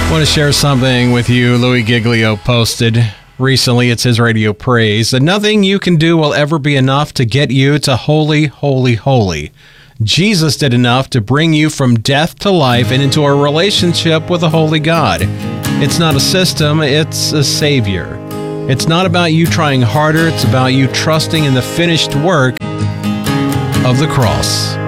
I want to share something with you. Louis Giglio posted recently. It's his radio praise. And nothing you can do will ever be enough to get you to holy, holy, holy. Jesus did enough to bring you from death to life and into a relationship with a holy God. It's not a system, it's a Savior. It's not about you trying harder, it's about you trusting in the finished work of the cross.